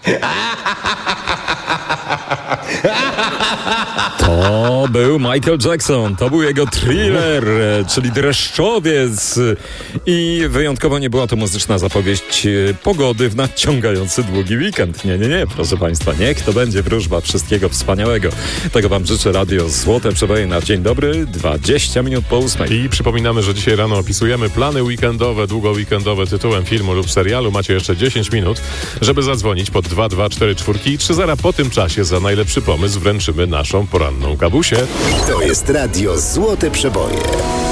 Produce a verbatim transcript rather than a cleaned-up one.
To był Michael Jackson, to był jego Thriller, czyli Dreszczowiec. I wyjątkowo nie była to muzyczna zapowiedź pogody w nadciągający długi weekend. Nie, nie, nie, proszę Państwa, niech to będzie wróżba wszystkiego wspaniałego. Tego Wam życzę Radio Złote Przeboje na dzień dobry, dwadzieścia minut po ósmej. I przypominamy, że dzisiaj rano opisujemy plany weekendowe, długo weekendowe tytułem filmu lub serialu. Macie jeszcze dziesięć minut, żeby zadzwonić pod dwa dwa cztery cztery i trzy zera. Po tym czasie za najlepszy pomysł wręczymy naszą poranną kawusię. To jest Radio Złote Przeboje.